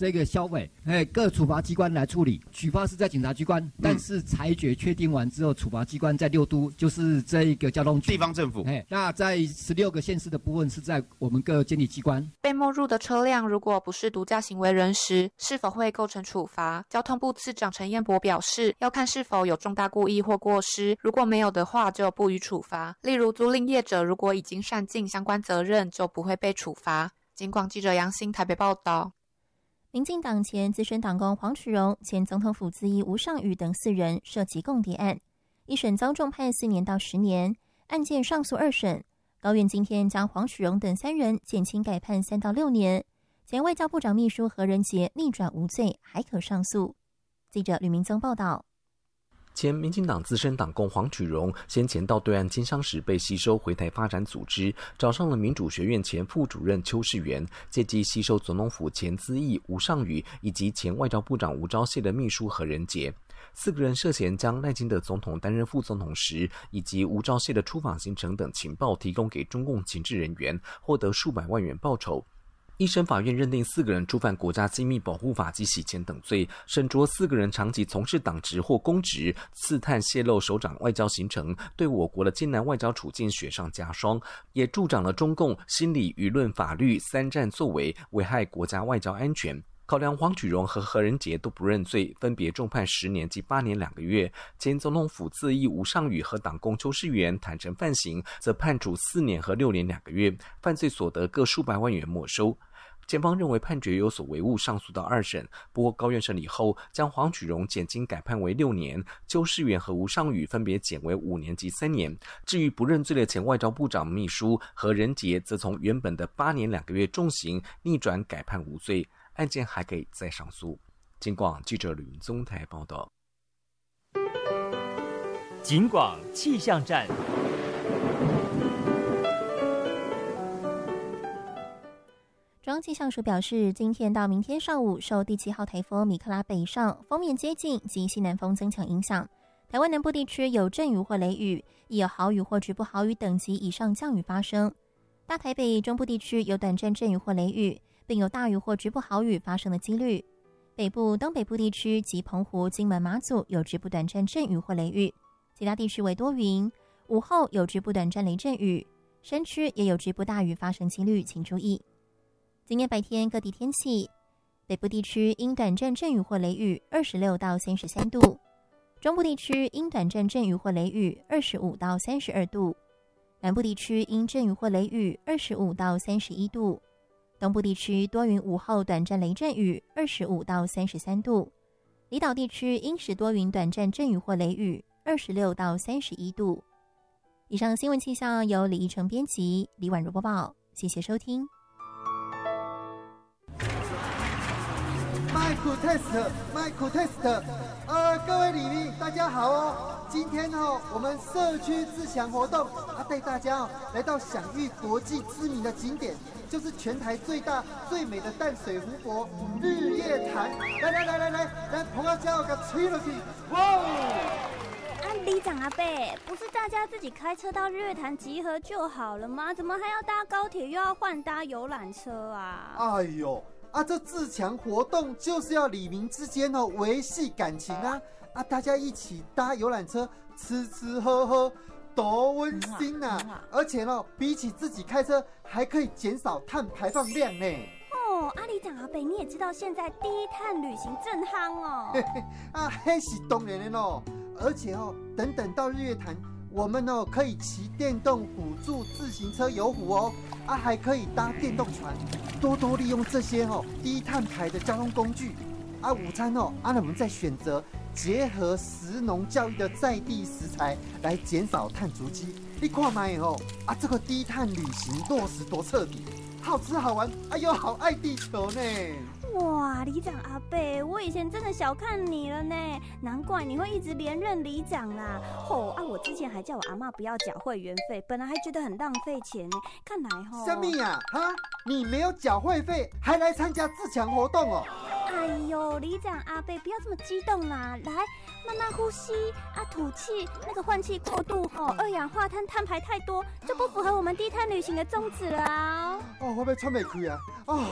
这个消委，各处罚机关来处理。举报是在警察机关，但是裁决确定完之后，处罚机关在6都，就是这一个交通局地方政府。 那在16个县市的部分是在我们各监理机关。 被没入的车辆如果不是毒驾行为人时，是否会构成处罚？交通部次长陈彦博表示，要看是否有重大故意或过失，如果没有的话，就不予处罚。例如租赁业者如果已经善尽相关责任，就不会被处罚。警广记者杨欣台北报道。 民进党前资深党工黄曲荣、前总统府资议吴尚宇等4人涉及共谍案，一审遭重判4年到10年，案件上诉2审，高院今天将黄曲荣等3人减轻改判3到6年。前外交部长秘书何仁杰逆转无罪，还可上诉。记者吕明宗报道。 前民进党资深党工黄曲荣先前到对岸经商时被吸收回台发展组织，找上了民主学院前副主任邱世元，借机吸收总统府前资议吴尚宇以及前外交部长吴钊燮的秘书何仁杰。4个人涉嫌将赖清德总统担任副总统时，以及吴钊燮的出访行程等情报提供给中共情治人员，获得数百万元报酬。一审法院认定4个人触犯国家机密保护法及洗钱等罪，审酌4个人长期从事党职或公职，刺探泄露首长外交行程，对我国的艰难外交处境雪上加霜，也助长了中共心理、舆论、法律3战作为，危害国家外交安全。考量黄曲荣和何仁杰都不认罪，分别重判10年及8年2个月。前总统府资议吴尚宇和党工邱世元坦承犯行，则判处4年和6年2个月，犯罪所得各数百万元没收。检方认为判决有所违误，上诉到2审，不过高院审理后将黄曲荣减轻改判为6年，邱世元和吴尚宇分别减为5年及3年。至于不认罪的前外交部长秘书何仁杰，则从原本的8年2个月重刑逆转改判无罪，案件还可以再上诉。警广记者吕宗台报道。 警广气象站。 中央气象署表示，今天到明天上午，受第7号台风米克拉北上，锋面接近及西南风增强影响，台湾南部地区有阵雨或雷雨，亦有豪雨或局部豪雨等级以上降雨发生。大台北中部地区有短暂阵雨或雷雨，并有大雨或局部豪雨发生的几率。北部、东北部地区及澎湖、金门、马祖有局部短暂阵雨或雷雨，其他地区为多云，午后有局部短暂雷阵雨，山区也有局部大雨发生几率，请注意。今天白天各地天气，北部地区因短暂阵雨或雷雨26到33度，中部地区因短暂阵雨或雷雨25到32度，南部地区因阵雨或雷雨25到31度，东部地区多云，午后短暂雷阵雨25到33度，离岛地区因时多云，短暂阵雨或雷雨26到31度。以上新闻气象由李依成编辑，李婉如播报，谢谢收听。 麦克 test， 各位里民大家好哦！今天我们社区自强活动带大家来到享誉国际知名的景点，就是全台最大最美的淡水湖泊日月潭。来，朋友叫我给吹了去，哇！ 里长阿伯，不是大家自己开车到日月潭集合就好了吗？怎么还要搭高铁，又要换搭游览车啊？ 哎呦！这自强活动就是要里民之间维系感情啊！大家一起搭游览车，吃吃喝喝，多温馨啊！而且比起自己开车，还可以减少碳排放量呢。 阿里长阿伯，你也知道现在低碳旅行正夯哦。 那是当然的咯。而且等到日月潭，我们可以骑电动辅助自行车游湖哦，还可以搭电动船，多利用这些低碳排的交通工具。午餐我们再选择结合食农教育的在地食材来减少碳足迹。你看嘛这个低碳旅行落实多彻底，好吃好玩，又好爱地球呢。 哇，里长阿伯，我以前真的小看你了呢，难怪你会一直连任里长啦。我之前还叫我阿嬷不要缴会员费，本来还觉得很浪费钱呢，看来什么呀？你没有缴会费，还来参加自强活动哦？ 哎呦，里长阿伯不要这么激动啦，来慢慢呼吸吐气，那个换气过度二氧化碳碳排太多，就不符合我们低碳旅行的宗旨啦。 会不会喘不开啊？